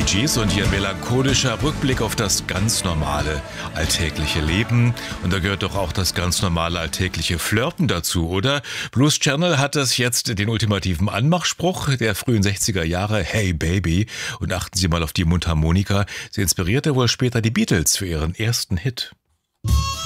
Bee Gees und ihr melancholischer Rückblick auf das ganz normale alltägliche Leben. Und da gehört doch auch das ganz normale alltägliche Flirten dazu, oder? Blues Channel hat das jetzt den ultimativen Anmachspruch der frühen 60er Jahre, Hey Baby. Und achten Sie mal auf die Mundharmonika. Sie inspirierte wohl später die Beatles für ihren ersten Hit.